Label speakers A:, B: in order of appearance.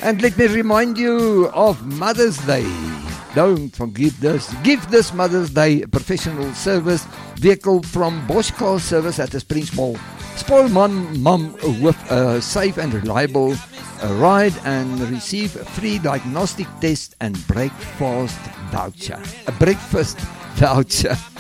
A: And let me remind you of Mother's Day. Don't forget this. Give this Mother's Day a professional service vehicle from Bosch Car Service at the Springs Mall. Spoil mum with a safe and reliable ride and receive a free diagnostic test and breakfast voucher. A breakfast voucher.